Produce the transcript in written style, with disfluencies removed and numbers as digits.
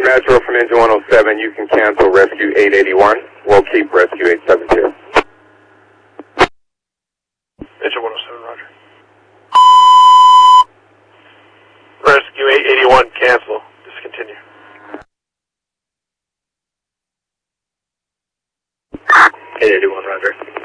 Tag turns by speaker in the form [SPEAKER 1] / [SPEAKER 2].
[SPEAKER 1] Metro for Ninja 107, you can cancel Rescue 881. We'll keep Rescue 872.
[SPEAKER 2] Ninja 107, roger. Rescue 881, cancel. Discontinue.
[SPEAKER 1] 881, roger.